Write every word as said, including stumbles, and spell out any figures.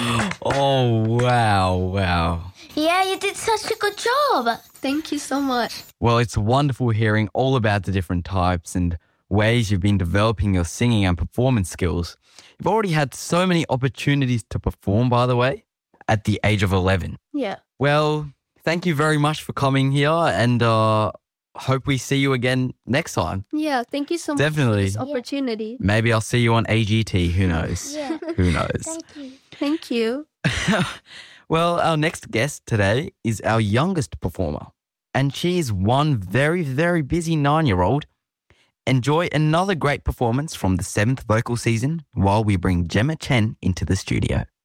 Oh, wow, wow. Yeah, you did such a good job. Thank you so much. Well, it's wonderful hearing all about the different types and ways you've been developing your singing and performance skills. You've already had so many opportunities to perform, by the way, at the age of eleven. Yeah. Well, thank you very much for coming here, and uh, hope we see you again next time. Yeah, thank you so Definitely. much for this opportunity. Maybe I'll see you on A G T. Who knows? Yeah. Who knows? Thank you. Thank you. Well, our next guest today is our youngest performer, and she is one very, very busy nine-year-old. Enjoy another great performance from the seventh vocal season while we bring Gemma Chen into the studio.